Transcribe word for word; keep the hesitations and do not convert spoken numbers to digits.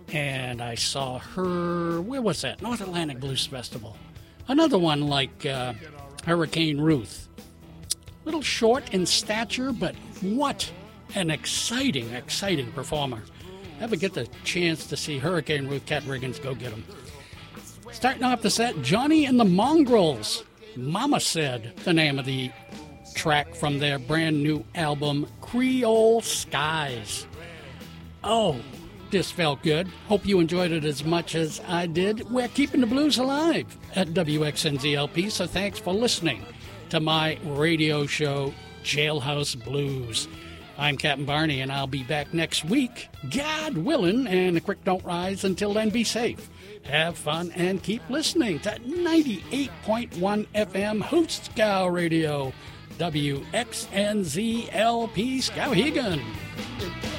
And I saw her, where was that? North Atlantic Blues Festival. Another one like uh, Hurricane Ruth. Little short in stature, but what an exciting, exciting performer. Ever get the chance to see Hurricane Ruth, Cat Riggins, go get them. Starting off the set, Johnny and the Mongrels. Mama Said, the name of the track from their brand new album, Creole Skies. Oh, this felt good. Hope you enjoyed it as much as I did. We're keeping the blues alive at W X N Z L P, so thanks for listening to my radio show, Jailhouse Blues. I'm Captain Barney, and I'll be back next week, God willing, and a quick don't rise. Until then, be safe, have fun, and keep listening to ninety-eight point one F M Hoot Scow Radio, W X N Z L P Skowhegan.